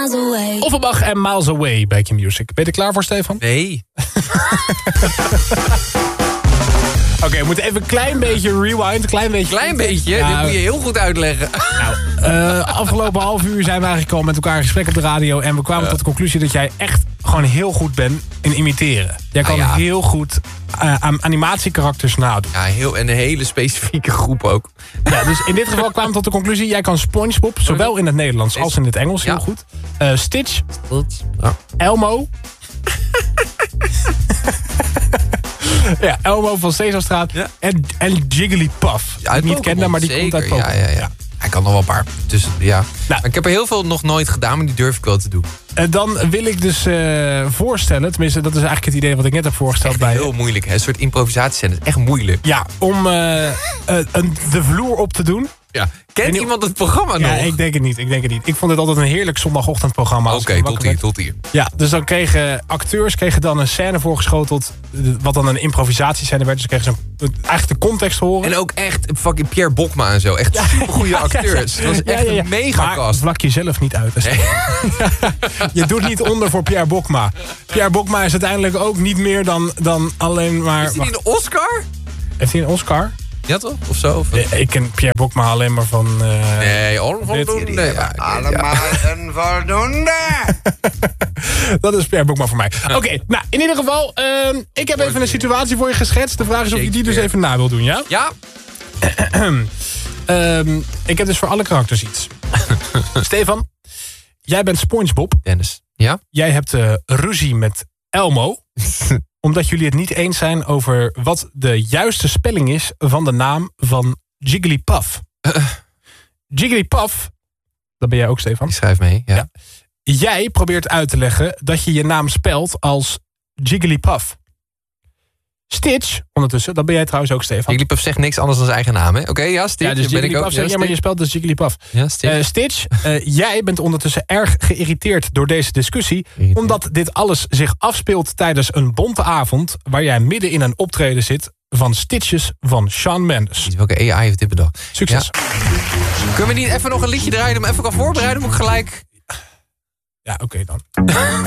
miles away. Offenbach en Miles Away bij Q-Music. Ben je er klaar voor, Stefan? Nee. Oké, we moeten even een klein beetje rewind. Klein beetje? Ja, dit moet je heel goed uitleggen. Afgelopen half uur zijn we eigenlijk al met elkaar in gesprek op de radio. En we kwamen tot de conclusie dat jij echt gewoon heel goed bent in imiteren. Jij kan heel goed animatiekarakters nadoen. Ja, en een hele specifieke groep ook. Ja, dus in dit geval kwamen we tot de conclusie. Jij kan SpongeBob, zowel in het Nederlands als in het Engels, heel goed. Stitch. Ja. Elmo. Ja, Elmo van Sesamstraat. Ja. En Jigglypuff. Ja, die ik niet kende, maar die zeker. komt uit Pokémon. Ja. Hij kan nog wel een paar tussen. Ja. Nou, maar ik heb er heel veel nog nooit gedaan, maar die durf ik wel te doen. Dan wil ik dus voorstellen, tenminste dat is eigenlijk het idee wat ik net heb voorgesteld. Echt heel moeilijk, hè? Een soort improvisatie. Dat is echt moeilijk. Ja, om de vloer op te doen. Ja. Kent iemand het programma nog? Ja, ik denk het niet. Ik vond het altijd een heerlijk zondagochtendprogramma. Oké, tot hier. Ja, dus dan kregen acteurs dan een scène voorgeschoteld, wat dan een improvisatiescène werd. Dus kregen ze eigenlijk de context horen. En ook echt fucking Pierre Bokma en zo. Echt supergoeie acteurs. Dat was echt een megakast. Maar vlak jezelf niet uit. Dus je doet niet onder voor Pierre Bokma. Pierre Bokma is uiteindelijk ook niet meer dan alleen maar... Is hij een Oscar? Heeft hij een Oscar? Ja toch? Of zo? Of... Ik ken Pierre Bokma alleen maar van... nee, onvoldoende. Allemaal een voldoende. Dat is Pierre Bokma voor mij. Oké, nou, in ieder geval... ik heb even een situatie voor je geschetst. De vraag is of je die dus even na wil doen, ja? Ja. Ik heb dus voor alle karakters iets. Stefan, jij bent SpongeBob. Dennis. Ja? Jij hebt ruzie met Elmo. Omdat jullie het niet eens zijn over wat de juiste spelling is van de naam van Jigglypuff. Jigglypuff, dat ben jij ook, Stefan. Ik schrijf mee, ja. Jij probeert uit te leggen dat je je naam spelt als Jigglypuff. Stitch, ondertussen, dat ben jij trouwens ook, Stefan. Jigglypuff zegt niks anders dan zijn eigen naam, hè? Oké, ja, Stitch. Ja, dus ben ik ook. Ja, maar je spelt dus Jigglypuff. Ja, Stitch. Stitch, jij bent ondertussen erg geïrriteerd door deze discussie. Omdat dit alles zich afspeelt tijdens een bonte avond, waar jij midden in een optreden zit van Stitches van Shawn Mendes. Welke AI heeft dit bedacht? Succes. Ja. Kunnen we niet even nog een liedje draaien om even kan voorbereiden? Moet ik gelijk... Ja, oké dan.